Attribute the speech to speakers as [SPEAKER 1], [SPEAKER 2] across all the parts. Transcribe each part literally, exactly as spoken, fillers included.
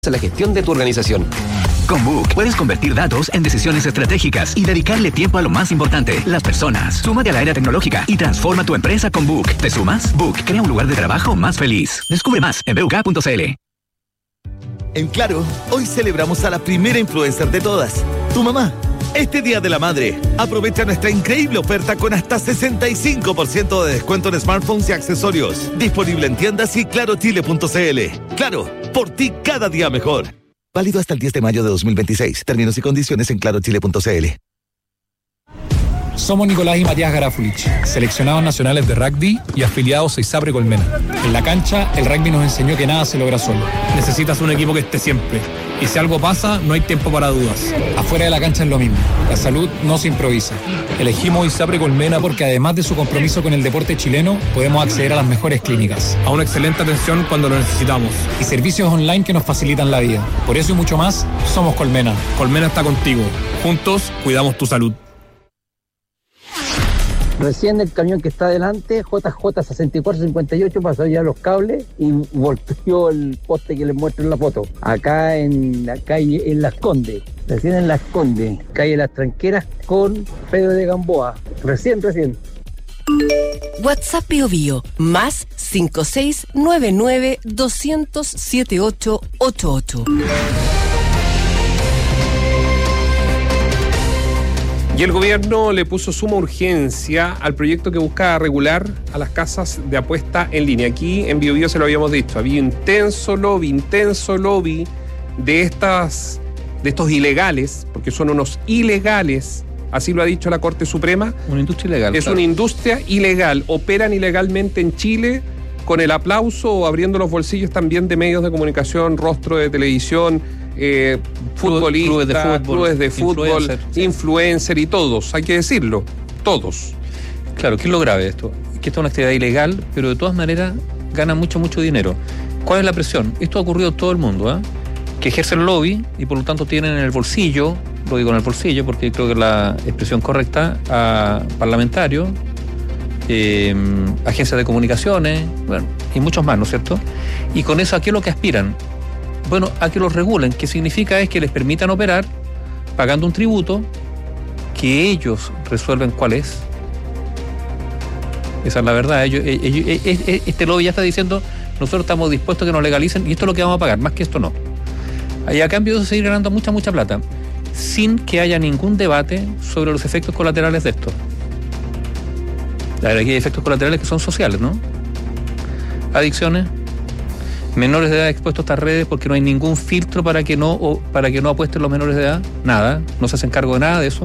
[SPEAKER 1] la gestión de tu organización.
[SPEAKER 2] Con Book puedes convertir datos en decisiones estratégicas y dedicarle tiempo a lo más importante, las personas. Súmate a la era tecnológica y transforma tu empresa con Book. ¿Te sumas? Book crea un lugar de trabajo más feliz. Descubre más en b u k punto c l.
[SPEAKER 3] En Claro, hoy celebramos a la primera influencer de todas, tu mamá. Este Día de la Madre, aprovecha nuestra increíble oferta con hasta sesenta y cinco por ciento de descuento en smartphones y accesorios. Disponible en tiendas y claro chile punto c l. Claro, por ti cada día mejor. Válido hasta el diez de mayo de dos mil veintiséis. Términos y condiciones en claro chile punto c l.
[SPEAKER 4] Somos Nicolás y Matías Garafulich, seleccionados nacionales de rugby y afiliados a ISAPRE Colmena. En la cancha, el rugby nos enseñó que nada se logra solo. Necesitas un equipo que esté siempre. Y si algo pasa, no hay tiempo para dudas. Afuera de la cancha es lo mismo. La salud no se improvisa. Elegimos ISAPRE Colmena porque además de su compromiso con el deporte chileno, podemos acceder a las mejores clínicas, a una excelente atención cuando lo necesitamos y servicios online que nos facilitan la vida. Por eso y mucho más, somos Colmena. Colmena está contigo. Juntos, cuidamos tu salud.
[SPEAKER 5] Recién el camión que está adelante, J J sesenta y cuatro cincuenta y ocho, pasó ya los cables y volteó el poste que les muestro en la foto. Acá en la calle, en Las Condes, recién en Las Condes, calle Las Tranqueras con Pedro de Gamboa. Recién, recién.
[SPEAKER 6] WhatsApp Bio Bio, más cinco seis nueve nueve dos cero cero siete ocho ocho ocho.
[SPEAKER 7] Y el gobierno le puso suma urgencia al proyecto que busca regular a las casas de apuesta en línea. Aquí en Bio Bio se lo habíamos dicho, había intenso lobby, intenso lobby de estas, de estos ilegales, porque son unos ilegales, así lo ha dicho la Corte Suprema.
[SPEAKER 8] Una industria ilegal.
[SPEAKER 7] Es claro. Una industria ilegal, operan ilegalmente en Chile con el aplauso o abriendo los bolsillos también de medios de comunicación, rostro de televisión, Eh, futbolistas, clubes de fútbol, clubes de fútbol influencer, sí. influencer y todos, hay que decirlo, todos.
[SPEAKER 8] Claro, ¿qué es lo grave de esto? Que esta es una actividad ilegal, pero de todas maneras gana mucho, mucho dinero. ¿Cuál es la presión? Esto ha ocurrido en todo el mundo, ¿eh? Que ejercen lobby y por lo tanto tienen en el bolsillo, lo digo en el bolsillo porque creo que es la expresión correcta, a parlamentarios, eh, agencias de comunicaciones, bueno, y muchos más, ¿no es cierto? Y con eso, ¿a qué es lo que aspiran? Bueno, a que los regulen, que significa es que les permitan operar pagando un tributo que ellos resuelven cuál es. Esa es la verdad. Ellos, ellos, este lobby ya está diciendo, nosotros estamos dispuestos a que nos legalicen y esto es lo que vamos a pagar, más que esto no. Y a cambio de seguir ganando mucha, mucha plata, sin que haya ningún debate sobre los efectos colaterales de esto. La verdad que hay efectos colaterales que son sociales, ¿no? Adicciones, menores de edad expuestos a estas redes porque no hay ningún filtro para que no o para que no apuesten los menores de edad, nada, no se hacen cargo de nada de eso.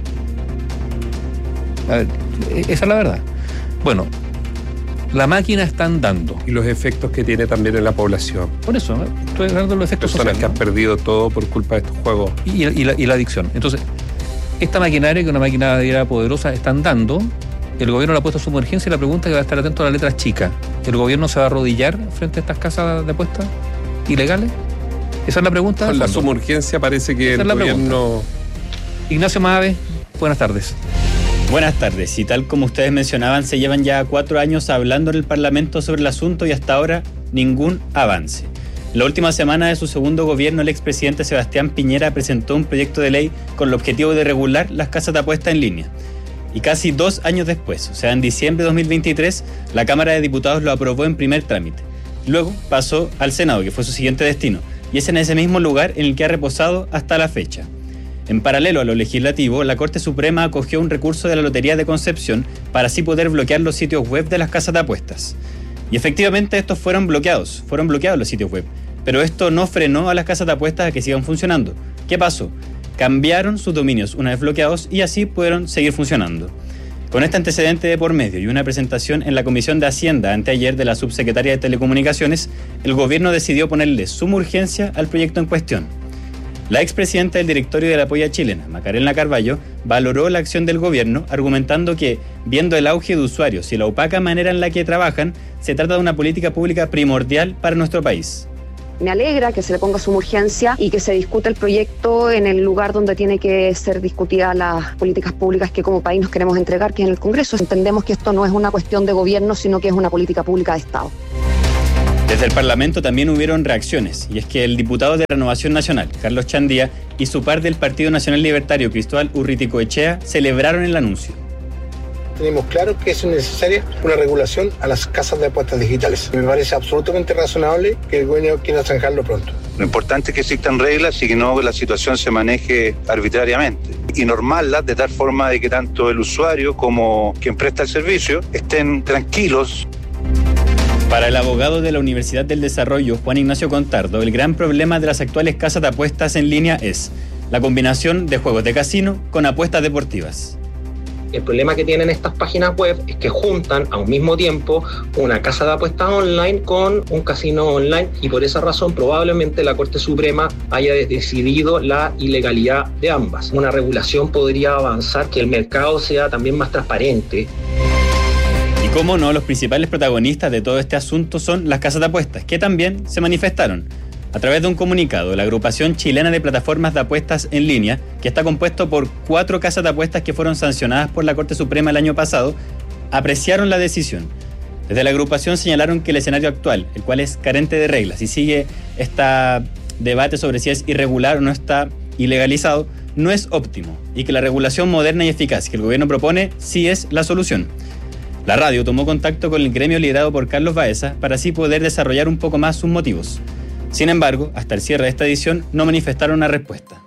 [SPEAKER 8] A ver, esa es la verdad. Bueno, la máquina está andando.
[SPEAKER 7] Y los efectos que tiene también en la población.
[SPEAKER 8] Por eso, ¿no? Estoy hablando de los efectos
[SPEAKER 7] personas
[SPEAKER 8] sociales,
[SPEAKER 7] que
[SPEAKER 8] ¿no?
[SPEAKER 7] han perdido todo por culpa de estos juegos.
[SPEAKER 8] Y, y, la, y la adicción. Entonces, esta maquinaria, que es una maquinaria poderosa, está andando. El gobierno le ha puesto su emergencia y la pregunta es que va a estar atento a las letras chicas. ¿El gobierno se va a arrodillar frente a estas casas de apuestas ilegales? Esa es la pregunta.
[SPEAKER 7] Con la suma urgencia parece que el gobierno...
[SPEAKER 8] Ignacio Mave, buenas tardes.
[SPEAKER 9] Buenas tardes. Y tal como ustedes mencionaban, se llevan ya cuatro años hablando en el Parlamento sobre el asunto y hasta ahora ningún avance. La última semana de su segundo gobierno, el expresidente Sebastián Piñera presentó un proyecto de ley con el objetivo de regular las casas de apuesta en línea. Y casi dos años después, o sea, en diciembre de dos mil veintitrés, la Cámara de Diputados lo aprobó en primer trámite. Luego pasó al Senado, que fue su siguiente destino, y es en ese mismo lugar en el que ha reposado hasta la fecha. En paralelo a lo legislativo, la Corte Suprema acogió un recurso de la Lotería de Concepción para así poder bloquear los sitios web de las casas de apuestas. Y efectivamente estos fueron bloqueados, fueron bloqueados los sitios web, pero esto no frenó a las casas de apuestas a que sigan funcionando. ¿Qué pasó? Cambiaron sus dominios una vez bloqueados y así pudieron seguir funcionando. Con este antecedente de por medio y una presentación en la Comisión de Hacienda anteayer de la subsecretaria de Telecomunicaciones, el gobierno decidió ponerle suma urgencia al proyecto en cuestión. La expresidenta del directorio de la Polla Chilena, Macarena Carballo, valoró la acción del gobierno argumentando que, viendo el auge de usuarios y la opaca manera en la que trabajan, se trata de una política pública primordial para nuestro país.
[SPEAKER 10] Me alegra que se le ponga suma urgencia y que se discuta el proyecto en el lugar donde tiene que ser discutidas las políticas públicas que como país nos queremos entregar, que es en el Congreso. Entendemos que esto no es una cuestión de gobierno, sino que es una política pública de Estado.
[SPEAKER 9] Desde el Parlamento también hubieron reacciones, y es que el diputado de Renovación Nacional, Carlos Chandía, y su par del Partido Nacional Libertario, Cristóbal Urriticoechea, celebraron el anuncio.
[SPEAKER 1] Tenemos claro que es necesaria una regulación a las casas de apuestas digitales. Me parece absolutamente razonable que el gobierno quiera zanjarlo pronto.
[SPEAKER 11] Lo importante es que existan reglas y que no la situación se maneje arbitrariamente. Y normarlas de tal forma de que tanto el usuario como quien presta el servicio estén tranquilos.
[SPEAKER 9] Para el abogado de la Universidad del Desarrollo, Juan Ignacio Contardo, el gran problema de las actuales casas de apuestas en línea es la combinación de juegos de casino con apuestas deportivas.
[SPEAKER 12] El problema que tienen estas páginas web es que juntan a un mismo tiempo una casa de apuestas online con un casino online, y por esa razón probablemente la Corte Suprema haya decidido la ilegalidad de ambas. Una regulación podría avanzar que el mercado sea también más transparente.
[SPEAKER 9] Y cómo no, los principales protagonistas de todo este asunto son las casas de apuestas, que también se manifestaron. A través de un comunicado, la agrupación chilena de plataformas de apuestas en línea, que está compuesto por cuatro casas de apuestas que fueron sancionadas por la Corte Suprema el año pasado, apreciaron la decisión. Desde la agrupación señalaron que el escenario actual, el cual es carente de reglas y sigue este debate sobre si es irregular o no está ilegalizado, no es óptimo, y que la regulación moderna y eficaz que el gobierno propone sí es la solución. La radio tomó contacto con el gremio liderado por Carlos Baeza para así poder desarrollar un poco más sus motivos. Sin embargo, hasta el cierre de esta edición no manifestaron una respuesta.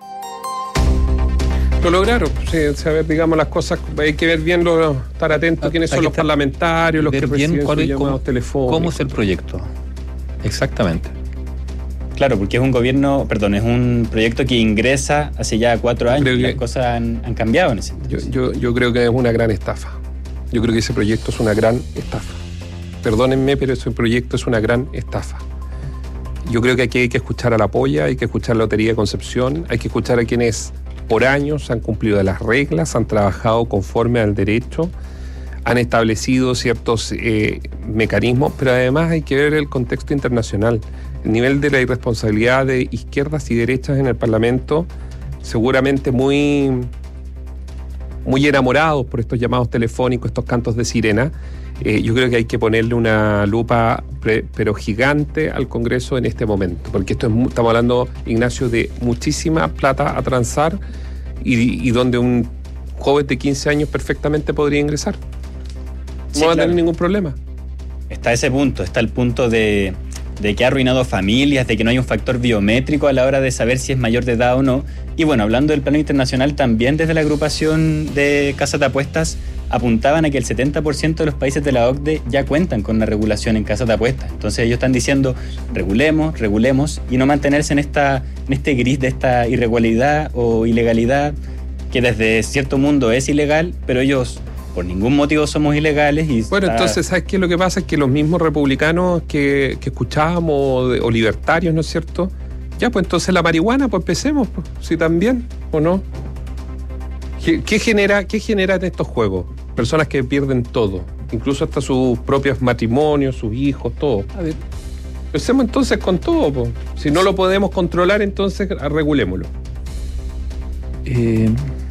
[SPEAKER 7] Lo lograron, sí, saber, digamos, las cosas, hay que ver bien, lo, estar atentos a quiénes son los parlamentarios, los que reciben sus llamados telefónicos.
[SPEAKER 8] ¿Cómo es el proyecto? Exactamente.
[SPEAKER 9] Claro, porque es un gobierno, perdón, es un proyecto que ingresa hace ya cuatro años y las cosas han, han cambiado en ese
[SPEAKER 7] yo, yo, yo creo que es una gran estafa. Yo creo que ese proyecto es una gran estafa. Perdónenme, pero ese proyecto es una gran estafa. Yo creo que aquí hay que escuchar a la Polla, hay que escuchar a la Lotería de Concepción, hay que escuchar a quienes por años han cumplido las reglas, han trabajado conforme al derecho, han establecido ciertos eh, mecanismos, pero además hay que ver el contexto internacional. El nivel de la irresponsabilidad de izquierdas y derechas en el Parlamento, seguramente muy, muy enamorados por estos llamados telefónicos, estos cantos de sirena. Eh, yo creo que hay que ponerle una lupa pre, pero gigante al Congreso en este momento, porque esto es, estamos hablando, Ignacio, de muchísima plata a transar y, y donde un joven de quince años perfectamente podría ingresar. No sí, va a claro. tener ningún problema.
[SPEAKER 9] Está ese punto, está el punto de, de que ha arruinado familias, de que no hay un factor biométrico a la hora de saber si es mayor de edad o no. Y bueno, hablando del plano internacional, también desde la agrupación de casas de apuestas apuntaban a que el setenta por ciento de los países de la O C D E ya cuentan con una regulación en casas de apuestas. Entonces ellos están diciendo, regulemos, regulemos, y no mantenerse en, esta, en este gris de esta irregularidad o ilegalidad, que desde cierto mundo es ilegal, pero ellos por ningún motivo somos ilegales. Y
[SPEAKER 7] bueno, está... entonces, ¿sabes qué? Lo que pasa es que los mismos republicanos que, que escuchábamos, o, o libertarios, ¿no es cierto? Ya, pues entonces la marihuana, pues empecemos, pues, si también, ¿o no? ¿Qué, qué genera, qué generan estos juegos? Personas que pierden todo, incluso hasta sus propios matrimonios, sus hijos, todo. A ver, empecemos entonces con todo, pues. Si no lo podemos controlar, entonces regulémoslo.
[SPEAKER 8] Eh,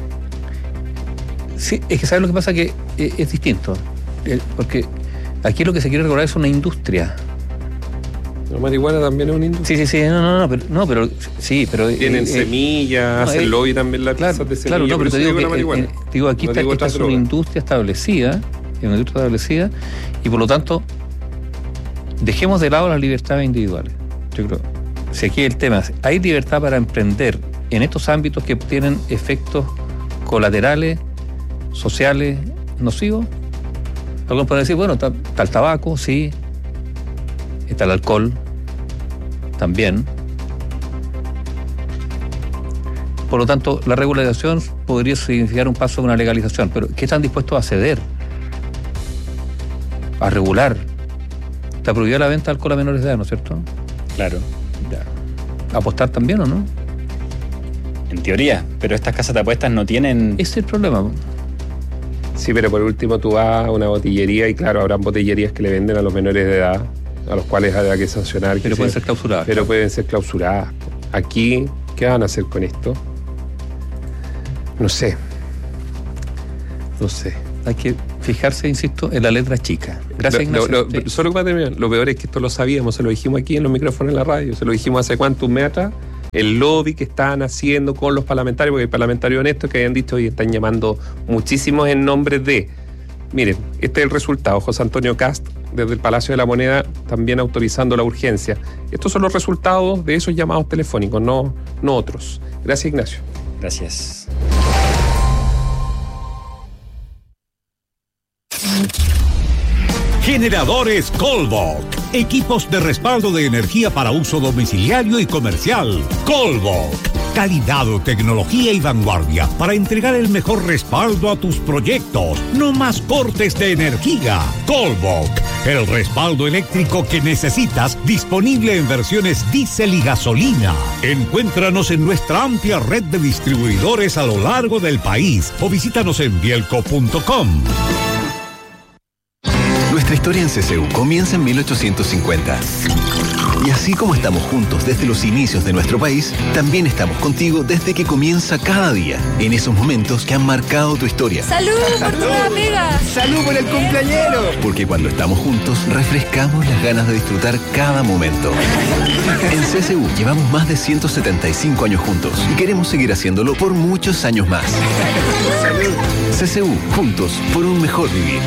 [SPEAKER 8] sí, es que ¿sabes lo que pasa? Que eh, es distinto. Eh, porque aquí lo que se quiere regular es una industria.
[SPEAKER 7] La marihuana también es una industria.
[SPEAKER 8] Sí, sí, sí, no, no, no, pero, no, pero sí, pero
[SPEAKER 7] tienen eh, semillas, no, hacen eh, lobby también las
[SPEAKER 8] claro,
[SPEAKER 7] piezas de semillas.
[SPEAKER 8] Claro, no, pero te digo, que, eh, eh, digo aquí no está, digo esta es una industria establecida, es una industria establecida, y por lo tanto dejemos de lado las libertades individuales. Yo creo, si aquí el tema es, hay libertad para emprender en estos ámbitos que tienen efectos colaterales, sociales, nocivos. Algunos pueden decir, bueno, está, está el tabaco, sí. Está el alcohol, también. Por lo tanto, la regularización podría significar un paso de una legalización, pero ¿qué están dispuestos a ceder? A regular. Está prohibida la venta de alcohol a menores de edad, ¿no es cierto?
[SPEAKER 9] Claro.
[SPEAKER 8] Ya. ¿Apostar también o no?
[SPEAKER 9] En teoría, pero estas casas de apuestas no tienen...
[SPEAKER 8] Ese es el problema.
[SPEAKER 7] Sí, pero por último tú vas a una botillería y claro, habrán botillerías que le venden a los menores de edad, a los cuales habrá que sancionar.
[SPEAKER 8] Pero pueden ser clausuradas.
[SPEAKER 7] Pero pueden ser clausuradas. Aquí, ¿qué van a hacer con esto? No sé. No sé.
[SPEAKER 8] Hay que fijarse, insisto, en la letra chica. Gracias,
[SPEAKER 7] lo,
[SPEAKER 8] Ignacio.
[SPEAKER 7] lo, lo, solo para terminar, lo peor es que esto lo sabíamos, se lo dijimos aquí en los micrófonos en la radio, se lo dijimos hace cuántos meses atrás, el lobby que estaban haciendo con los parlamentarios, porque hay parlamentarios honestos que habían dicho y están llamando muchísimos en nombre de... Miren, este es el resultado. José Antonio Cast, desde el Palacio de la Moneda, también autorizando la urgencia. Estos son los resultados de esos llamados telefónicos, no, no otros. Gracias, Ignacio.
[SPEAKER 9] Gracias.
[SPEAKER 13] Generadores Colbok. Equipos de respaldo de energía para uso domiciliario y comercial. Colbok. Calidad, tecnología y vanguardia para entregar el mejor respaldo a tus proyectos. No más cortes de energía. Colbok. El respaldo eléctrico que necesitas, disponible en versiones diésel y gasolina. Encuéntranos en nuestra amplia red de distribuidores a lo largo del país o visítanos en bielco punto com.
[SPEAKER 14] Nuestra historia en C C U comienza en mil ochocientos cincuenta. Y así como estamos juntos desde los inicios de nuestro país, también estamos contigo desde que comienza cada día, en esos momentos que han marcado tu historia.
[SPEAKER 15] ¡Salud por tu amiga!
[SPEAKER 14] ¡Salud por el cumpleañero! Porque cuando estamos juntos, refrescamos las ganas de disfrutar cada momento. En C C U llevamos más de ciento setenta y cinco años juntos y queremos seguir haciéndolo por muchos años más. ¡Salud! C C U, juntos por un mejor vivir.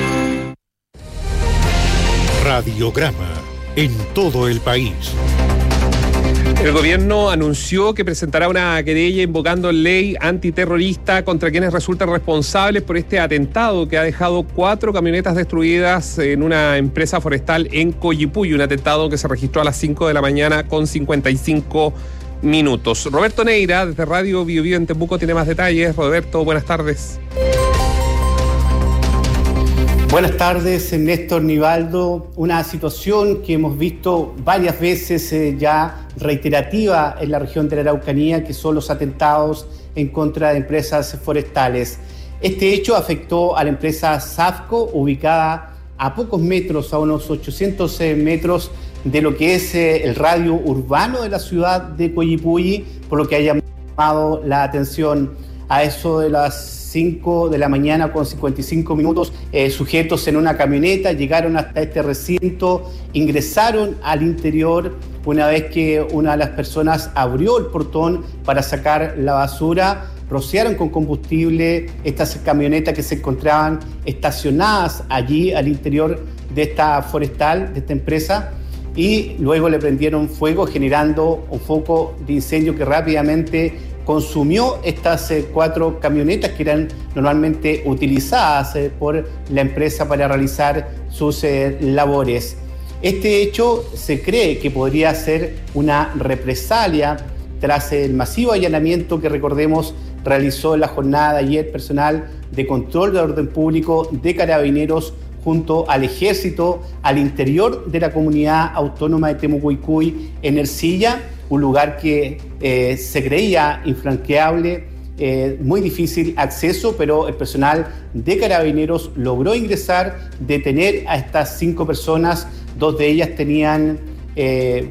[SPEAKER 13] Radiograma en todo el país.
[SPEAKER 7] El gobierno anunció que presentará una querella invocando ley antiterrorista contra quienes resultan responsables por este atentado que ha dejado cuatro camionetas destruidas en una empresa forestal en Coyipulli, un atentado que se registró a las cinco de la mañana con cincuenta y cinco minutos. Roberto Neira, desde Radio Bio Bio en Temuco, tiene más detalles. Roberto, buenas tardes.
[SPEAKER 16] Buenas tardes, Néstor, Nivaldo. Una situación que hemos visto varias veces eh, ya reiterativa en la región de la Araucanía, que son los atentados en contra de empresas forestales. Este hecho afectó a la empresa Safco, ubicada a pocos metros, a unos ochocientos metros de lo que es eh, el radio urbano de la ciudad de Coyipulli, por lo que ha llamado la atención. A eso de las cinco de la mañana con cincuenta y cinco minutos, eh, sujetos en una camioneta llegaron hasta este recinto, ingresaron al interior. Una vez que una de las personas abrió el portón para sacar la basura, rociaron con combustible estas camionetas que se encontraban estacionadas allí al interior de esta forestal, de esta empresa, y luego le prendieron fuego, generando un foco de incendio que rápidamente consumió estas eh, cuatro camionetas que eran normalmente utilizadas eh, por la empresa para realizar sus eh, labores. Este hecho se cree que podría ser una represalia tras el masivo allanamiento que, recordemos, realizó en la jornada de ayer personal de control de orden público de Carabineros junto al Ejército al interior de la comunidad autónoma de Temuco-Icuy, en Ercilla, un lugar que eh, se creía infranqueable, eh, muy difícil acceso, pero el personal de Carabineros logró ingresar, detener a estas cinco personas. Dos de ellas tenían eh,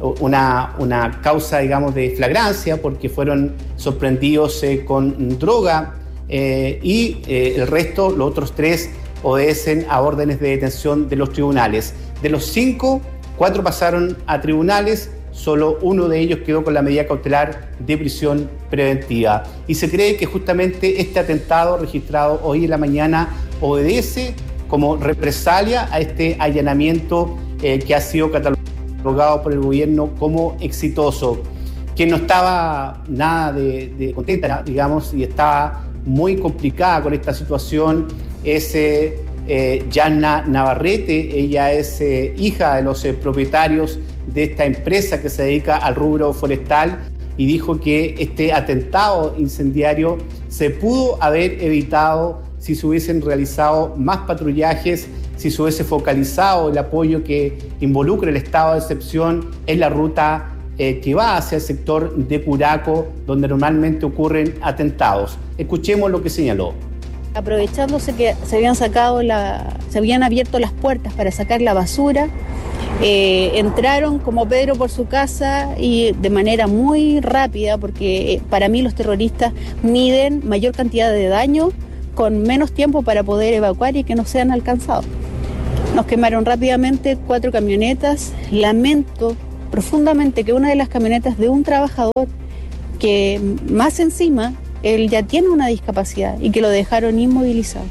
[SPEAKER 16] una, una causa, digamos, de flagrancia porque fueron sorprendidos eh, con droga eh, y eh, el resto, los otros tres, obedecen a órdenes de detención de los tribunales. De los cinco, cuatro pasaron a tribunales, solo uno de ellos quedó con la medida cautelar de prisión preventiva. Y se cree que justamente este atentado registrado hoy en la mañana obedece como represalia a este allanamiento eh, que ha sido catalogado por el gobierno como exitoso. Quien no estaba nada de, de contenta, digamos, y estaba muy complicada con esta situación es eh, eh, Yanna Navarrete. Ella es eh, hija de los eh, propietarios de esta empresa que se dedica al rubro forestal y dijo que este atentado incendiario se pudo haber evitado si se hubiesen realizado más patrullajes, si se hubiese focalizado el apoyo que involucra el estado de excepción en la ruta eh, que va hacia el sector de Curaco, donde normalmente ocurren atentados. Escuchemos lo que señaló.
[SPEAKER 17] Aprovechándose que se habían sacado la, se habían abierto las puertas para sacar la basura, eh, entraron como Pedro por su casa y de manera muy rápida, porque para mí los terroristas miden mayor cantidad de daño con menos tiempo para poder evacuar y que no sean alcanzados. Nos quemaron rápidamente cuatro camionetas. Lamento profundamente que una de las camionetas de un trabajador, que más encima, él ya tiene una discapacidad y que lo dejaron inmovilizado.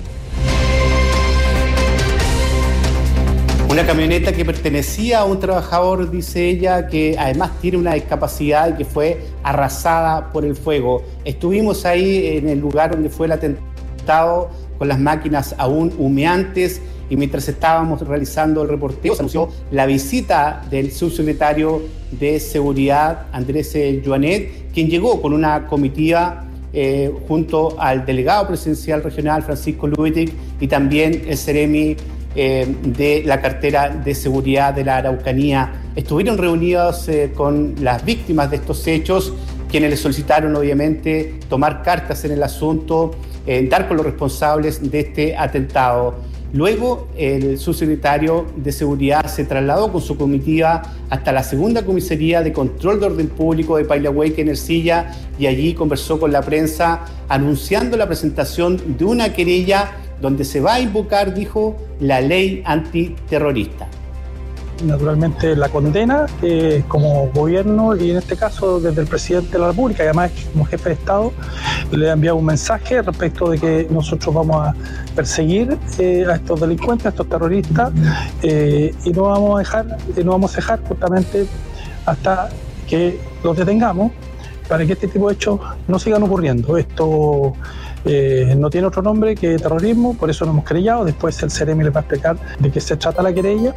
[SPEAKER 16] Una camioneta que pertenecía a un trabajador, dice ella, que además tiene una discapacidad y que fue arrasada por el fuego. Estuvimos ahí en el lugar donde fue el atentado con las máquinas aún humeantes y mientras estábamos realizando el reporteo se anunció la visita del subsecretario de Seguridad, Andrés Joanet, quien llegó con una comitiva eh, junto al delegado presidencial regional Francisco Luetic y también el Seremi Eh, de la cartera de seguridad de la Araucanía. Estuvieron reunidos eh, con las víctimas de estos hechos, quienes les solicitaron obviamente tomar cartas en el asunto, eh, dar con los responsables de este atentado. Luego el subsecretario de Seguridad se trasladó con su comitiva hasta la segunda comisaría de control de orden público de Pailahueque en Ercilla y allí conversó con la prensa anunciando la presentación de una querella donde se va a invocar, dijo, la ley antiterrorista.
[SPEAKER 18] Naturalmente la condena eh, como gobierno y en este caso desde el presidente de la República, y además como jefe de Estado, le ha enviado un mensaje respecto de que nosotros vamos a perseguir eh, a estos delincuentes, a estos terroristas, eh, y no vamos a dejar, eh, no vamos a dejar justamente hasta que los detengamos para que este tipo de hechos no sigan ocurriendo. Esto Eh, no tiene otro nombre que terrorismo, por eso lo hemos querellado. Después el Seremi les va a explicar de qué se trata la querella.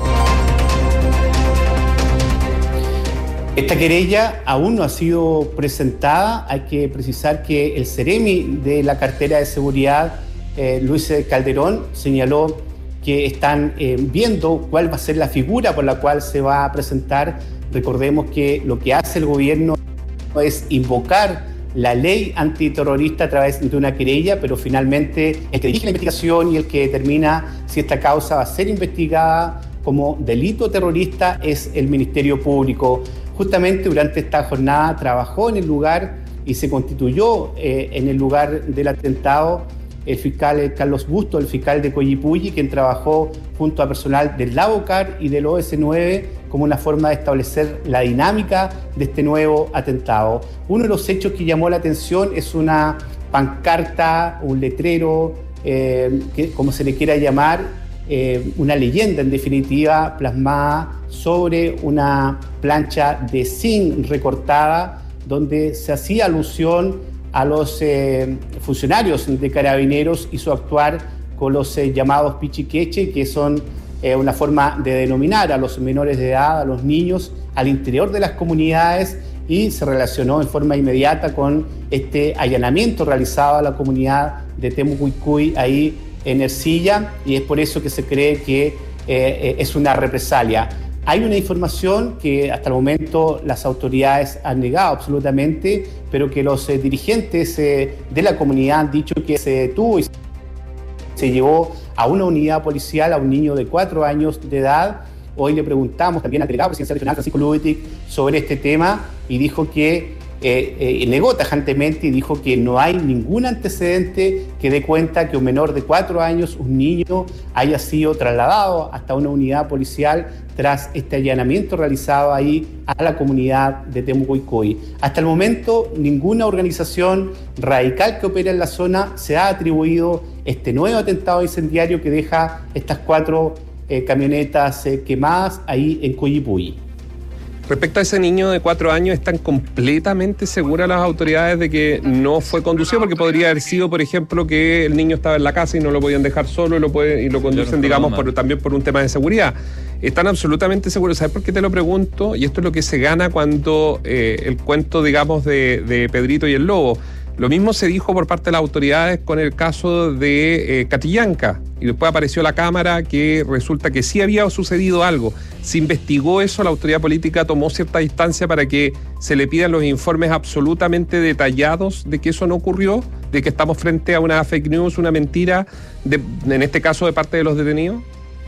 [SPEAKER 16] Esta querella aún no ha sido presentada. Hay que precisar que el Seremi de la cartera de seguridad, eh, Luis Calderón, señaló que están eh, viendo cuál va a ser la figura por la cual se va a presentar. Recordemos que lo que hace el gobierno es invocar la ley antiterrorista a través de una querella, pero finalmente el que dirige la investigación y el que determina si esta causa va a ser investigada como delito terrorista es el Ministerio Público. Justamente durante esta jornada trabajó en el lugar y se constituyó eh, en el lugar del atentado el fiscal Carlos Busto, el fiscal de Coyipulli, quien trabajó junto a personal del LABOCAR y del O S nueve como una forma de establecer la dinámica de este nuevo atentado. Uno de los hechos que llamó la atención es una pancarta, un letrero, eh, que, como se le quiera llamar, eh, una leyenda en definitiva plasmada sobre una plancha de zinc recortada donde se hacía alusión a los eh, funcionarios de Carabineros y su actuar con los eh, llamados pichiqueche, que son eh, una forma de denominar a los menores de edad, a los niños, al interior de las comunidades, y se relacionó en forma inmediata con este allanamiento realizado a la comunidad de Temucuicuy ahí en Ercilla, y es por eso que se cree que eh, es una represalia. Hay una información que hasta el momento las autoridades han negado absolutamente, pero que los eh, dirigentes eh, de la comunidad han dicho que se detuvo y se llevó a una unidad policial a un niño de cuatro años de edad. Hoy le preguntamos también al delegado presidencial regional Francisco Luetic sobre este tema y dijo que Eh, eh, negó tajantemente y dijo que no hay ningún antecedente que dé cuenta que un menor de cuatro años, un niño, haya sido trasladado hasta una unidad policial tras este allanamiento realizado ahí a la comunidad de Temucuicuy. Hasta el momento, ninguna organización radical que opera en la zona se ha atribuido este nuevo atentado incendiario que deja estas cuatro eh, camionetas eh, quemadas ahí en Coyipulli.
[SPEAKER 7] Respecto a ese niño de cuatro años, ¿están completamente seguras las autoridades de que no fue conducido? Porque podría haber sido, por ejemplo, que el niño estaba en la casa y no lo podían dejar solo y lo, pueden, y lo conducen, digamos, por, también por un tema de seguridad. ¿Están absolutamente seguros? ¿Sabes por qué te lo pregunto? Y esto es lo que se gana cuando eh, el cuento, digamos, de, de Pedrito y el Lobo. Lo mismo se dijo por parte de las autoridades con el caso de eh, Catrillanca, y después apareció la cámara que resulta que sí había sucedido algo. Se investigó eso, la autoridad política tomó cierta distancia para que se le pidan los informes absolutamente detallados de que eso no ocurrió, de que estamos frente a una fake news, una mentira, de, en este caso de parte de los detenidos.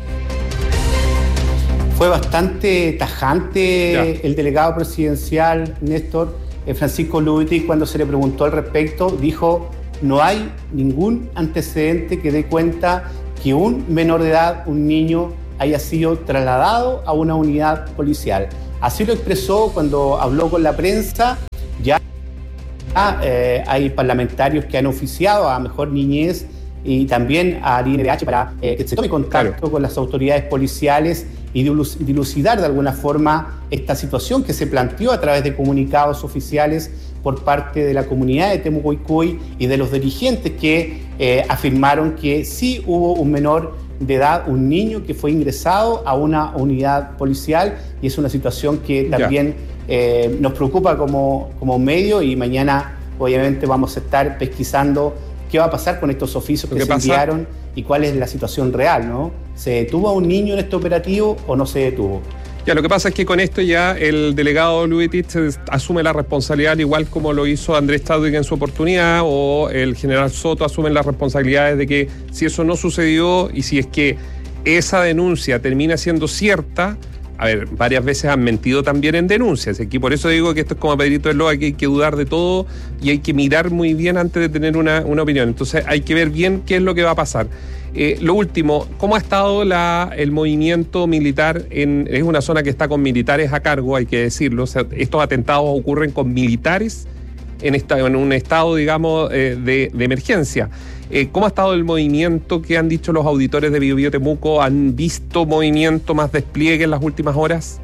[SPEAKER 16] Fue bastante tajante ya. El delegado presidencial, Néstor, Francisco Luetic, cuando se le preguntó al respecto, dijo no hay ningún antecedente que dé cuenta que un menor de edad, un niño, haya sido trasladado a una unidad policial. Así lo expresó cuando habló con la prensa. Ya eh, hay parlamentarios que han oficiado a Mejor Niñez y también a I N D H para eh, que se tome contacto claro. con las autoridades policiales y dilucidar de alguna forma esta situación que se planteó a través de comunicados oficiales por parte de la comunidad de Temucuicui y de los dirigentes que eh, afirmaron que sí hubo un menor de edad, un niño que fue ingresado a una unidad policial, y es una situación que también eh, nos preocupa como, como medio, y mañana obviamente vamos a estar pesquisando qué va a pasar con estos oficios que se enviaron y cuál es la situación real, ¿no? ¿Se detuvo a un niño en este operativo o no se detuvo?
[SPEAKER 7] Ya, lo que pasa es que con esto ya el delegado Luetich asume la responsabilidad, igual como lo hizo Andrés Chadwick en su oportunidad, o el general Soto asumen las responsabilidades de que si eso no sucedió y si es que esa denuncia termina siendo cierta. A ver, varias veces han mentido también en denuncias. Aquí por eso digo que esto es como Pedrito Esloa, que hay que dudar de todo y hay que mirar muy bien antes de tener una, una opinión. Entonces hay que ver bien qué es lo que va a pasar. Eh, lo último, ¿cómo ha estado la, el movimiento militar? En, es una zona que está con militares a cargo, hay que decirlo. O sea, estos atentados ocurren con militares en, esta, en un estado, digamos, eh, de, de emergencia. Eh, ¿Cómo ha estado el movimiento? ¿Qué han dicho los auditores de Bio Bio Temuco? ¿Han visto movimiento, más despliegue en las últimas horas?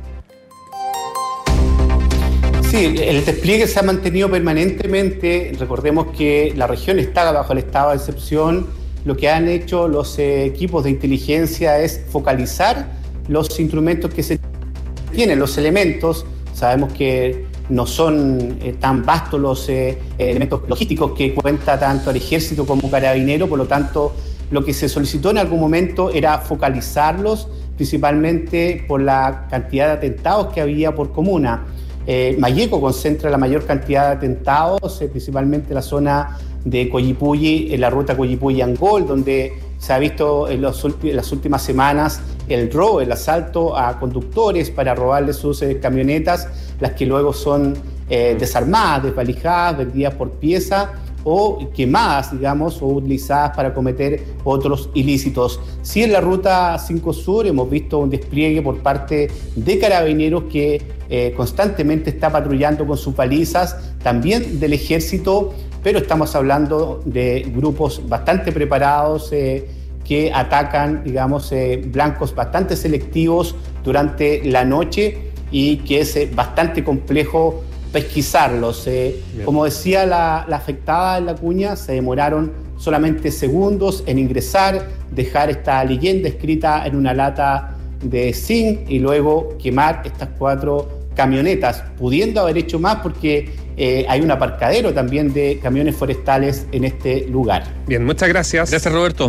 [SPEAKER 16] Sí, el despliegue se ha mantenido permanentemente. Recordemos que la región está bajo el estado de excepción. Lo que han hecho los eh, equipos de inteligencia es focalizar los instrumentos que se tienen, los elementos. Sabemos que no son eh, tan vastos los eh, elementos logísticos que cuenta tanto el Ejército como Carabinero, por lo tanto, lo que se solicitó en algún momento era focalizarlos, principalmente por la cantidad de atentados que había por comuna. Eh, Mayeco concentra la mayor cantidad de atentados, eh, principalmente en la zona de Coyipulli, en la ruta Coyipulli-Angol, donde se ha visto en, los, en las últimas semanas el robo, el asalto a conductores para robarles sus eh, camionetas, las que luego son eh, desarmadas, desvalijadas, vendidas por pieza o quemadas, digamos, o utilizadas para cometer otros ilícitos. Sí, en la ruta cinco Sur hemos visto un despliegue por parte de Carabineros que eh, constantemente está patrullando con sus balizas, también del Ejército, pero estamos hablando de grupos bastante preparados eh, que atacan, digamos, eh, blancos bastante selectivos durante la noche y que es eh, bastante complejo pesquisarlos. Eh. Como decía la, la afectada en la cuña, se demoraron solamente segundos en ingresar, dejar esta leyenda escrita en una lata de zinc y luego quemar estas cuatro camionetas, pudiendo haber hecho más porque eh, hay un aparcadero también de camiones forestales en este lugar.
[SPEAKER 7] Bien, muchas gracias.
[SPEAKER 8] Gracias, Roberto.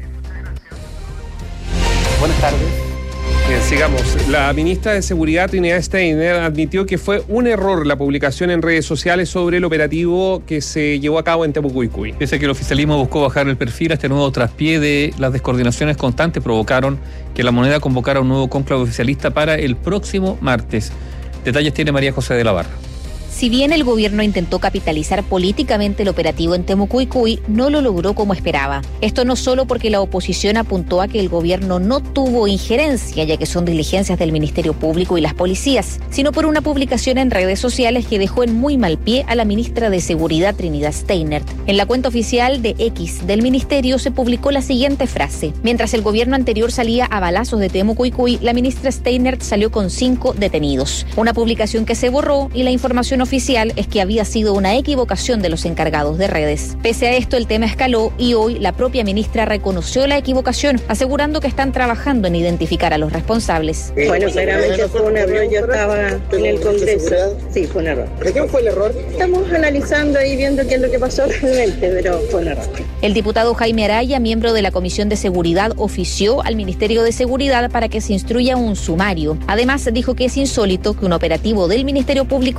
[SPEAKER 16] Buenas tardes.
[SPEAKER 7] Bien, sigamos. La ministra de Seguridad, Trinidad Steiner, admitió que fue un error la publicación en redes sociales sobre el operativo que se llevó a cabo en Temucuicui.
[SPEAKER 8] Pese a que el oficialismo buscó bajar el perfil, a este nuevo traspié de las descoordinaciones constantes provocaron que La Moneda convocara un nuevo cónclave oficialista para el próximo martes. Detalles tiene María José de la Barra.
[SPEAKER 19] Si bien el gobierno intentó capitalizar políticamente el operativo en Temucuicui, no lo logró como esperaba. Esto no solo porque la oposición apuntó a que el gobierno no tuvo injerencia, ya que son diligencias del Ministerio Público y las policías, sino por una publicación en redes sociales que dejó en muy mal pie a la ministra de Seguridad, Trinidad Steiner. En la cuenta oficial de X del ministerio se publicó la siguiente frase: mientras el gobierno anterior salía a balazos de Temucuicui, la ministra Steiner salió con cinco detenidos. Una publicación que se borró y la información oficial es que había sido una equivocación de los encargados de redes. Pese a esto, el tema escaló y hoy la propia ministra reconoció la equivocación, asegurando que están trabajando en identificar a los responsables.
[SPEAKER 20] Bueno, claramente fue un error, yo estaba en el Congreso. Sí, fue un error. ¿De qué fue el error? Estamos analizando y viendo qué es lo que pasó realmente, pero fue un error.
[SPEAKER 19] El diputado Jaime Araya, miembro de la Comisión de Seguridad, ofició al Ministerio de Seguridad para que se instruya un sumario. Además, dijo que es insólito que un operativo del Ministerio Público se haga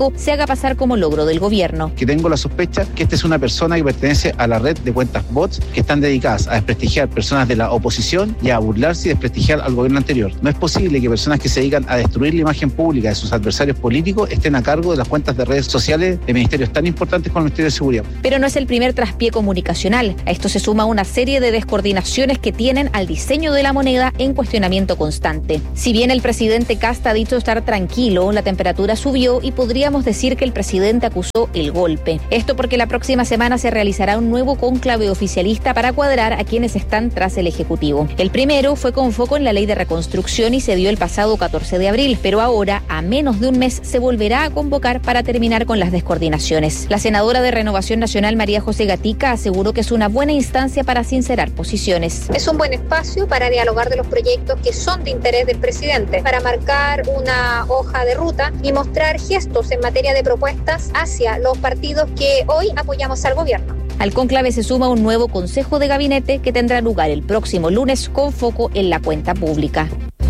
[SPEAKER 19] pasar como logro del gobierno.
[SPEAKER 21] Que tengo la sospecha que esta es una persona que pertenece a la red de cuentas bots que están dedicadas a desprestigiar personas de la oposición y a burlarse y desprestigiar al gobierno anterior. No es posible que personas que se dedican a destruir la imagen pública de sus adversarios políticos estén a cargo de las cuentas de redes sociales de ministerios tan importantes como el Ministerio de Seguridad.
[SPEAKER 19] Pero no es el primer traspié comunicacional. A esto se suma una serie de descoordinaciones que tienen al diseño de la moneda en cuestionamiento constante. Si bien el presidente Kast ha dicho estar tranquilo, la temperatura subió y podríamos decir que el presidente acusó el golpe. Esto porque la próxima semana se realizará un nuevo cónclave oficialista para cuadrar a quienes están tras el Ejecutivo. El primero fue con foco en la ley de reconstrucción y se dio el pasado catorce de abril, pero ahora, a menos de un mes, se volverá a convocar para terminar con las descoordinaciones. La senadora de Renovación Nacional, María José Gatica, aseguró que es una buena instancia para sincerar posiciones.
[SPEAKER 22] Es un buen espacio para dialogar de los proyectos que son de interés del presidente, para marcar una hoja de ruta y mostrar gestos en materia de propuestas hacia los partidos que hoy apoyamos al gobierno.
[SPEAKER 19] Al cónclave se suma un nuevo consejo de gabinete que tendrá lugar el próximo lunes con foco en la cuenta pública.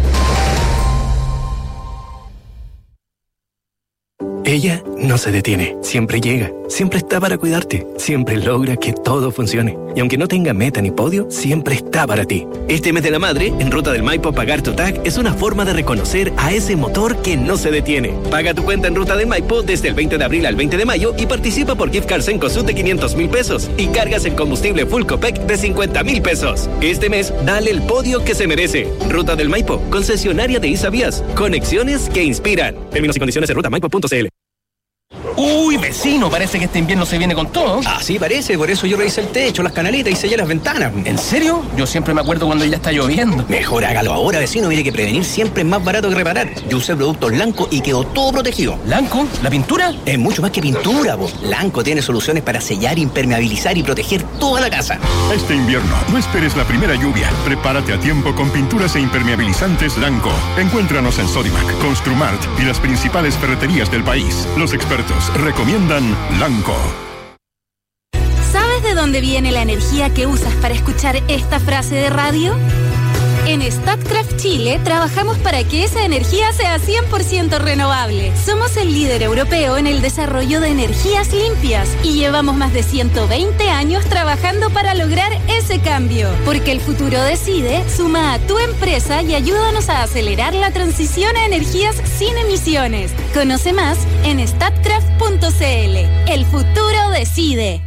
[SPEAKER 23] Ella no se detiene, siempre llega, siempre está para cuidarte, siempre logra que todo funcione. Y aunque no tenga meta ni podio, siempre está para ti. Este mes de la madre, en Ruta del Maipo, pagar tu T A C es una forma de reconocer a ese motor que no se detiene. Paga tu cuenta en Ruta del Maipo desde el veinte de abril al veinte de mayo y participa por gift cards en Cosut de quinientos mil pesos y cargas en combustible Full Copec de cincuenta mil pesos. Este mes, dale el podio que se merece. Ruta del Maipo, concesionaria de Isavías. Conexiones que inspiran. Términos y condiciones en ruta maipo punto c l.
[SPEAKER 24] Uy, vecino, parece que este invierno se viene con todo.
[SPEAKER 25] Ah, sí, parece, por eso yo revisé el techo, las canaletas y sellé las ventanas.
[SPEAKER 24] ¿En serio? Yo siempre me acuerdo cuando ya está lloviendo.
[SPEAKER 25] Mejor hágalo ahora, vecino, mire que prevenir siempre es más barato que reparar. Yo usé productos Lanco y quedó todo protegido.
[SPEAKER 24] ¿Lanco? ¿La pintura?
[SPEAKER 25] Es mucho más que pintura, vos. Lanco tiene soluciones para sellar, impermeabilizar y proteger toda la casa.
[SPEAKER 26] Este invierno, no esperes la primera lluvia. Prepárate a tiempo con pinturas e impermeabilizantes Lanco. Encuéntranos en Sodimac, Construmart y las principales ferreterías del país. Los expertos recomiendan Lanco.
[SPEAKER 27] ¿Sabes de dónde viene la energía que usas para escuchar esta frase de radio? En Statkraft Chile trabajamos para que esa energía sea cien por ciento renovable. Somos el líder europeo en el desarrollo de energías limpias y llevamos más de ciento veinte años trabajando para lograr ese cambio. Porque el futuro decide, suma a tu empresa y ayúdanos a acelerar la transición a energías sin emisiones. Conoce más en statkraft punto c l. El futuro decide.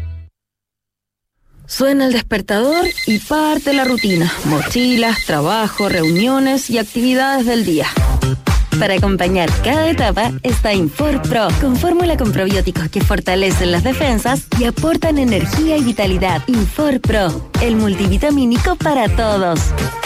[SPEAKER 28] Suena el despertador y parte la rutina. Mochilas, trabajo, reuniones y actividades del día.
[SPEAKER 29] Para acompañar cada etapa está Infor Pro, con fórmula con probióticos que fortalecen las defensas y aportan energía y vitalidad. Infor Pro, el multivitamínico para todos.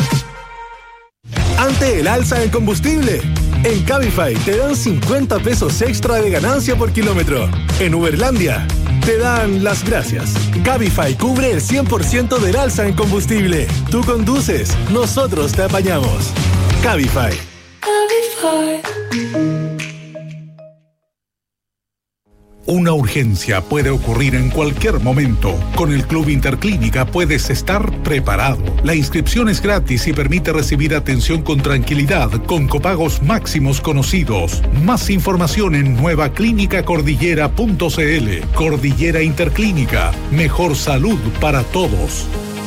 [SPEAKER 30] Ante el alza del combustible, en Cabify te dan cincuenta pesos extra de ganancia por kilómetro. En Uberlandia te dan las gracias. Cabify cubre el cien por ciento del alza en combustible. Tú conduces, nosotros te apañamos. Cabify.
[SPEAKER 31] Cabify.
[SPEAKER 13] Una urgencia puede ocurrir en cualquier momento. Con el Club Interclínica puedes estar preparado. La inscripción es gratis y permite recibir atención con tranquilidad, con copagos máximos conocidos. Más información en nueva clínica cordillera punto c l. Cordillera Interclínica. Mejor salud para todos.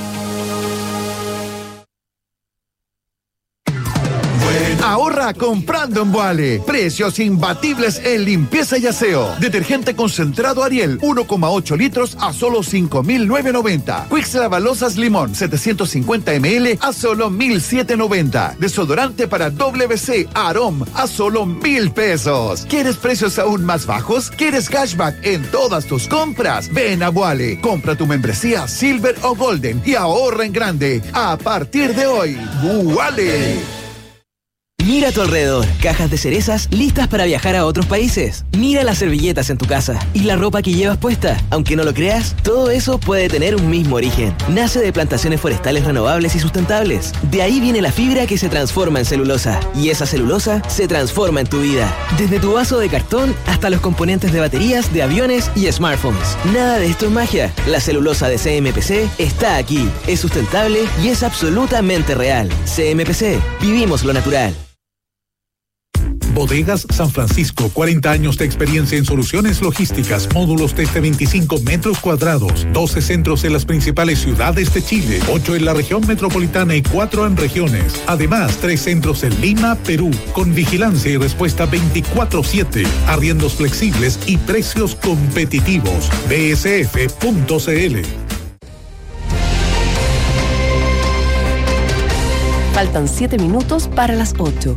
[SPEAKER 32] Ahorra comprando en Boale. Precios imbatibles en limpieza y aseo. Detergente concentrado Ariel, uno coma ocho litros a solo cinco mil novecientos noventa. Quicks Lavalosas Limón, setecientos cincuenta mililitros a solo mil setecientos noventa. Desodorante para W C Arom a solo mil pesos. ¿Quieres precios aún más bajos? ¿Quieres cashback en todas tus compras? Ven a Boale. Compra tu membresía Silver o Golden y ahorra en grande. A partir de hoy, Boale.
[SPEAKER 33] Mira a tu alrededor, cajas de cerezas listas para viajar a otros países. Mira las servilletas en tu casa y la ropa que llevas puesta. Aunque no lo creas, todo eso puede tener un mismo origen. Nace de plantaciones forestales renovables y sustentables. De ahí viene la fibra que se transforma en celulosa. Y esa celulosa se transforma en tu vida. Desde tu vaso de cartón hasta los componentes de baterías, de aviones y smartphones. Nada de esto es magia. La celulosa de C M P C está aquí. Es sustentable y es absolutamente real. C M P C. Vivimos lo natural.
[SPEAKER 1] Bodegas San Francisco, cuarenta años de experiencia en soluciones logísticas, módulos desde veinticinco metros cuadrados, doce centros en las principales ciudades de Chile, ocho en la región metropolitana y cuatro en regiones. Además, tres centros en Lima, Perú, con vigilancia y respuesta veinticuatro siete, arriendos flexibles y precios competitivos. B S F punto C L.
[SPEAKER 2] Faltan siete minutos para las ocho.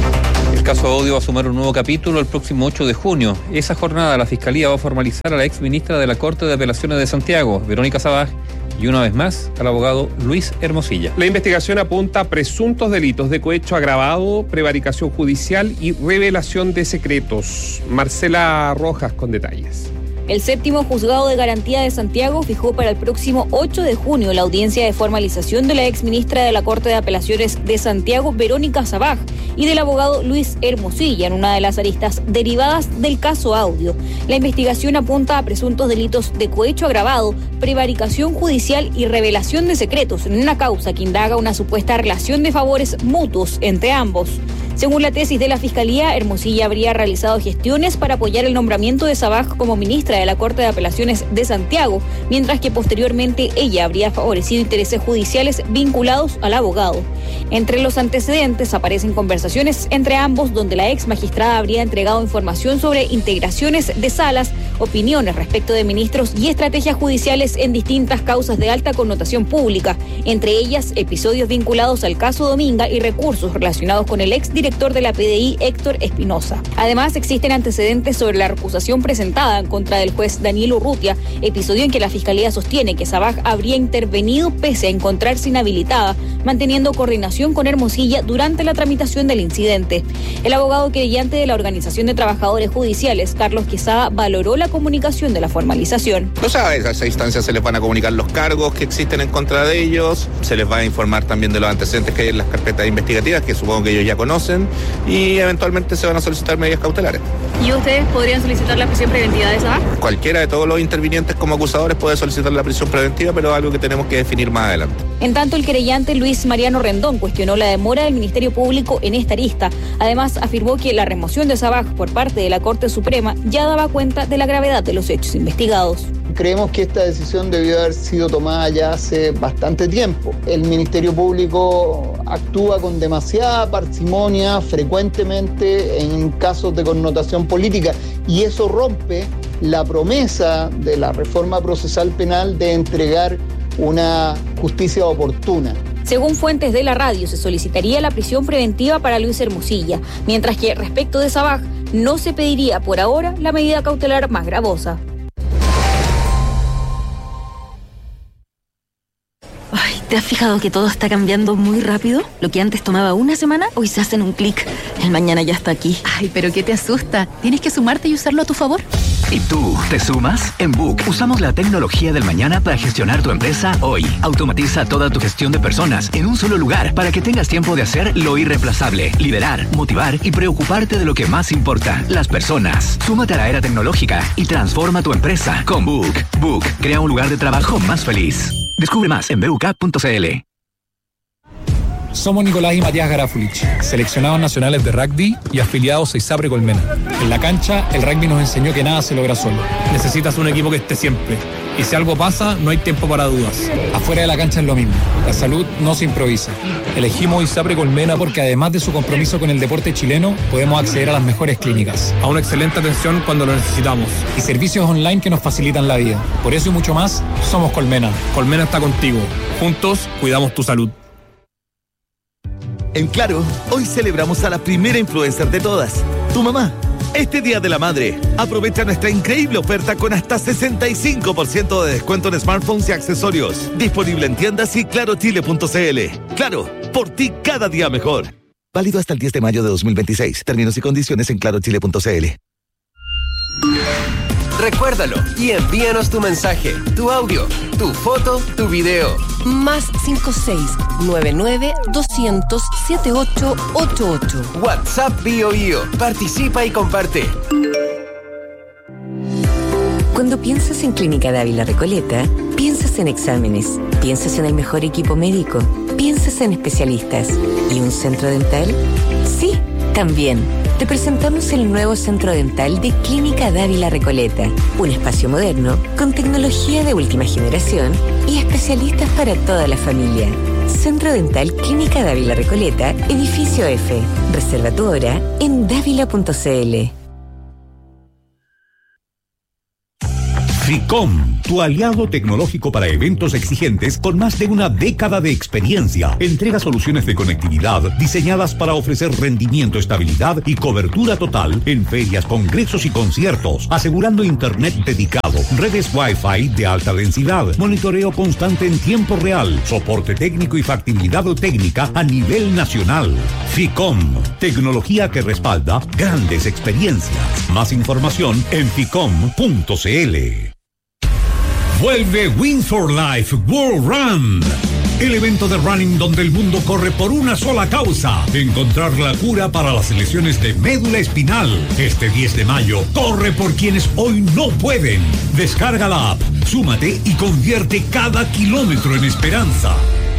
[SPEAKER 8] El caso Odio va a sumar un nuevo capítulo el próximo ocho de junio. Esa jornada la Fiscalía va a formalizar a la ex ministra de la Corte de Apelaciones de Santiago, Verónica Sabaj, y una vez más al abogado Luis Hermosilla.
[SPEAKER 7] La investigación apunta a presuntos delitos de cohecho agravado, prevaricación judicial y revelación de secretos. Marcela Rojas con detalles.
[SPEAKER 3] El séptimo juzgado de garantía de Santiago fijó para el próximo ocho de junio la audiencia de formalización de la exministra de la Corte de Apelaciones de Santiago, Verónica Sabaj, y del abogado Luis Hermosilla en una de las aristas derivadas del caso Audio. La investigación apunta a presuntos delitos de cohecho agravado, prevaricación judicial y revelación de secretos en una causa que indaga una supuesta relación de favores mutuos entre ambos. Según la tesis de la Fiscalía, Hermosilla habría realizado gestiones para apoyar el nombramiento de Sabaj como ministra de la Corte de Apelaciones de Santiago, mientras que posteriormente ella habría favorecido intereses judiciales vinculados al abogado. Entre los antecedentes aparecen conversaciones entre ambos donde la ex magistrada habría entregado información sobre integraciones de salas, opiniones respecto de ministros y estrategias judiciales en distintas causas de alta connotación pública, entre ellas episodios vinculados al caso Dominga y recursos relacionados con el ex director de la P D I, Héctor Espinosa. Además, existen antecedentes sobre la recusación presentada en contra del juez Daniel Urrutia, episodio en que la Fiscalía sostiene que Sabaj habría intervenido pese a encontrarse inhabilitada, manteniendo coordinación con Hermosilla durante la tramitación del incidente. El abogado querellante de la Organización de Trabajadores Judiciales, Carlos Quesada, valoró la comunicación de la formalización.
[SPEAKER 4] No sabes, a esa instancia se les van a comunicar los cargos que existen en contra de ellos, se les va a informar también de los antecedentes que hay en las carpetas investigativas, que supongo que ellos ya conocen, y eventualmente se van a solicitar medidas cautelares.
[SPEAKER 3] ¿Y ustedes podrían solicitar la prisión preventiva de Sabaj?
[SPEAKER 4] Cualquiera de todos los intervinientes como acusadores puede solicitar la prisión preventiva, pero es algo que tenemos que definir más adelante.
[SPEAKER 3] En tanto, el querellante Luis Mariano Rendón cuestionó la demora del Ministerio Público en esta arista. Además, afirmó que la remoción de Sabaj por parte de la Corte Suprema ya daba cuenta de la gravedad de los hechos investigados.
[SPEAKER 5] Creemos que esta decisión debió haber sido tomada ya hace bastante tiempo. El Ministerio Público actúa con demasiada parsimonia frecuentemente en casos de connotación política y eso rompe la promesa de la reforma procesal penal de entregar una justicia oportuna.
[SPEAKER 3] Según fuentes de la radio, se solicitaría la prisión preventiva para Luis Hermosilla, mientras que respecto de Sabaj no se pediría por ahora la medida cautelar más gravosa.
[SPEAKER 28] Ay, ¿te has fijado que todo está cambiando muy rápido? Lo que antes tomaba una semana, hoy se hace en un clic. El mañana ya está aquí.
[SPEAKER 6] Ay, pero ¿qué te asusta? Tienes que sumarte y usarlo a tu favor.
[SPEAKER 9] ¿Y tú, te sumas? En Book usamos la tecnología del mañana para gestionar tu empresa hoy. Automatiza toda tu gestión de personas en un solo lugar para que tengas tiempo de hacer lo irreemplazable, liderar, motivar y preocuparte de lo que más importa, las personas. Súmate a la era tecnológica y transforma tu empresa con Book. Book crea un lugar de trabajo más feliz. Descubre más en b u k punto c l.
[SPEAKER 10] Somos Nicolás y Matías Garafulich, seleccionados nacionales de rugby y afiliados a ISAPRE Colmena. En la cancha, el rugby nos enseñó que nada se logra solo. Necesitas un equipo que esté siempre. Y si algo pasa, no hay tiempo para dudas. Afuera de la cancha es lo mismo. La salud no se improvisa. Elegimos ISAPRE Colmena porque además de su compromiso con el deporte chileno, podemos acceder a las mejores clínicas, a una excelente atención cuando lo necesitamos y servicios online que nos facilitan la vida. Por eso y mucho más, somos Colmena. Colmena está contigo. Juntos, cuidamos tu salud.
[SPEAKER 11] En Claro, hoy celebramos a la primera influencer de todas, tu mamá. Este Día de la Madre, aprovecha nuestra increíble oferta con hasta sesenta y cinco por ciento de descuento en smartphones y accesorios. Disponible en tiendas y claro chile punto c l. Claro, por ti cada día mejor. Válido hasta el diez de mayo de dos mil veintiséis. Términos y condiciones en claro chile punto c l.
[SPEAKER 12] Recuérdalo y envíanos tu mensaje, tu audio, tu foto, tu video.
[SPEAKER 6] Más cinco seis nueve nueve dos cero cero siete ocho ocho ocho.
[SPEAKER 12] WhatsApp Bio Bio. Participa y comparte.
[SPEAKER 29] Cuando piensas en Clínica Dávila Recoleta, piensas en exámenes, piensas en el mejor equipo médico, piensas en especialistas. ¿Y un centro dental? Sí. También te presentamos el nuevo centro dental de Clínica Dávila Recoleta, un espacio moderno con tecnología de última generación y especialistas para toda la familia. Centro Dental Clínica Dávila Recoleta, edificio F. Reserva tu hora en dávila punto cl.
[SPEAKER 13] FICOM, tu aliado tecnológico para eventos exigentes con más de una década de experiencia. Entrega soluciones de conectividad diseñadas para ofrecer rendimiento, estabilidad y cobertura total en ferias, congresos y conciertos, asegurando internet dedicado, redes Wi-Fi de alta densidad, monitoreo constante en tiempo real, soporte técnico y factibilidad técnica a nivel nacional. FICOM, tecnología que respalda grandes experiencias. Más información en ficom punto cl. Vuelve Wings for Life World Run, el evento de running donde el mundo corre por una sola causa: encontrar la cura para las lesiones de médula espinal. Este diez de mayo, corre por quienes hoy no pueden. Descarga la app, súmate y convierte cada kilómetro en esperanza.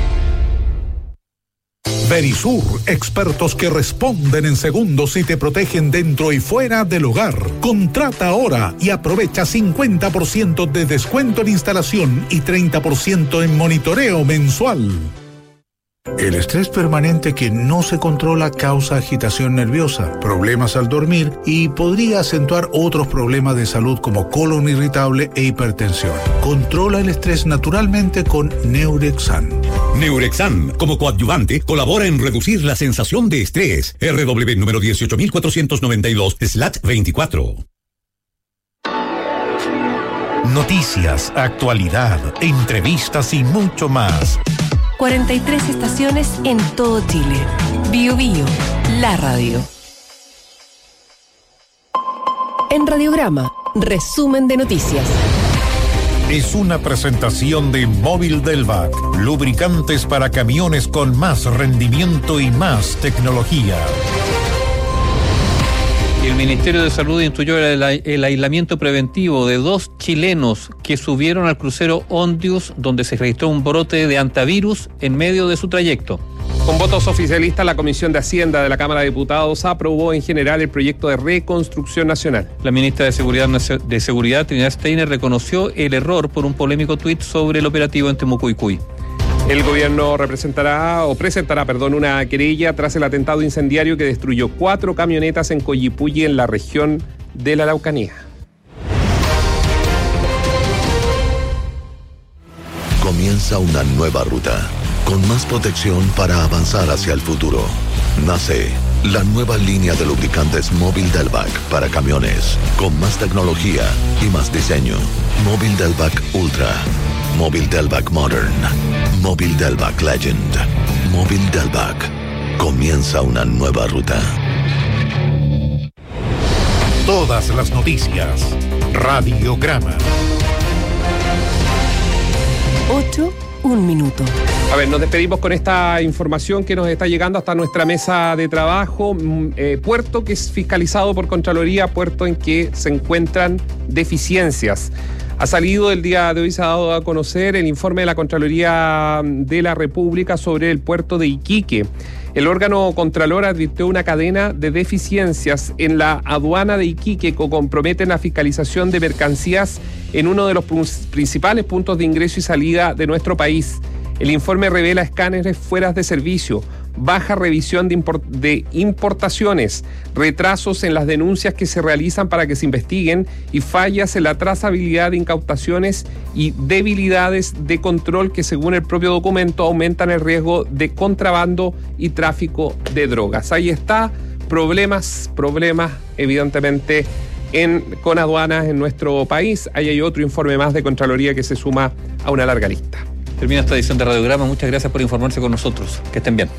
[SPEAKER 1] Verisur, expertos que responden en segundos y te protegen dentro y fuera del hogar. Contrata ahora y aprovecha cincuenta por ciento de descuento en instalación y treinta por ciento en monitoreo mensual.
[SPEAKER 14] El estrés permanente que no se controla causa agitación nerviosa, problemas al dormir y podría acentuar otros problemas de salud como colon irritable e hipertensión. Controla el estrés naturalmente con Neurexan.
[SPEAKER 13] Neurexan, como coadyuvante, colabora en reducir la sensación de estrés. R W número dieciocho mil cuatrocientos noventa y dos slash veinticuatro.
[SPEAKER 15] Noticias, actualidad, entrevistas y mucho más.
[SPEAKER 6] cuarenta y tres estaciones en todo Chile. Bio Bio, la radio. En Radiograma, resumen de noticias.
[SPEAKER 15] Es una presentación de Móvil Delvac, lubricantes para camiones con más rendimiento y más tecnología.
[SPEAKER 8] El Ministerio de Salud instruyó el, el aislamiento preventivo de dos chilenos que subieron al crucero Ondius, donde se registró un brote de antivirus en medio de su trayecto.
[SPEAKER 7] Con votos oficialistas, la Comisión de Hacienda de la Cámara de Diputados aprobó en general el proyecto de reconstrucción nacional.
[SPEAKER 8] La ministra de Seguridad, de Seguridad Trinidad Steiner, reconoció el error por un polémico tuit sobre el operativo en Temucuicui.
[SPEAKER 7] El gobierno representará o presentará, perdón, una querella tras el atentado incendiario que destruyó cuatro camionetas en Coyipulli, en la región de la Araucanía.
[SPEAKER 16] Comienza una nueva ruta, con más protección para avanzar hacia el futuro. Nace la nueva línea de lubricantes Móvil Delvac para camiones, con más tecnología y más diseño. Móvil Delvac Ultra, Móvil Delvac Modern, Móvil Delvac Legend, Móvil Delvac. Comienza una nueva ruta.
[SPEAKER 15] Todas las noticias. Radiograma.
[SPEAKER 6] ocho, un minuto.
[SPEAKER 7] A ver, nos despedimos con esta información que nos está llegando hasta nuestra mesa de trabajo. Eh, puerto que es fiscalizado por Contraloría, puerto en que se encuentran deficiencias. Ha salido el día de hoy, se ha dado a conocer el informe de la Contraloría de la República sobre el puerto de Iquique. El órgano Contralor advirtió una cadena de deficiencias en la aduana de Iquique que comprometen la fiscalización de mercancías en uno de los principales puntos de ingreso y salida de nuestro país. El informe revela escáneres fuera de servicio, baja revisión de, import- de importaciones, retrasos en las denuncias que se realizan para que se investiguen y fallas en la trazabilidad de incautaciones y debilidades de control que, según el propio documento, aumentan el riesgo de contrabando y tráfico de drogas. Ahí está, problemas, problemas evidentemente en, con aduanas en nuestro país. Ahí hay otro informe más de Contraloría que se suma a una larga lista.
[SPEAKER 8] Termina esta edición de Radiograma. Muchas gracias por informarse con nosotros. Que estén bien.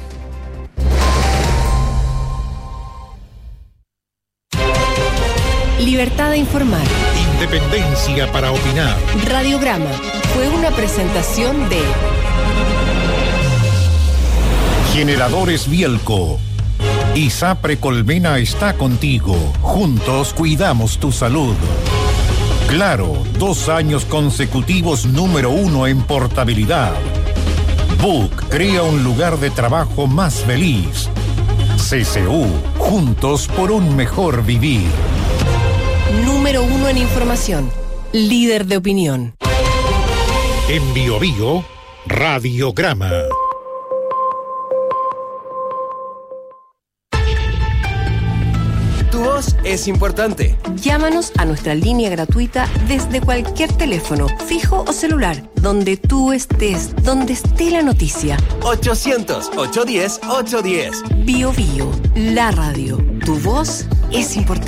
[SPEAKER 6] Libertad de informar.
[SPEAKER 15] Independencia para opinar.
[SPEAKER 6] Radiograma fue una presentación de
[SPEAKER 15] Generadores Bielco. ISAPRE Colmena está contigo. Juntos cuidamos tu salud. Claro, dos años consecutivos número uno en portabilidad. Book crea un lugar de trabajo más feliz. C C U, Juntos por un mejor vivir.
[SPEAKER 6] Número uno en información. Líder de opinión.
[SPEAKER 13] En Bio Bio, Radiograma.
[SPEAKER 12] Tu voz es importante.
[SPEAKER 6] Llámanos a nuestra línea gratuita desde cualquier teléfono, fijo o celular, donde tú estés, donde esté la noticia.
[SPEAKER 12] ochocientos, ochocientos diez, ochocientos diez.
[SPEAKER 6] Bio Bio, la radio. Tu voz es importante.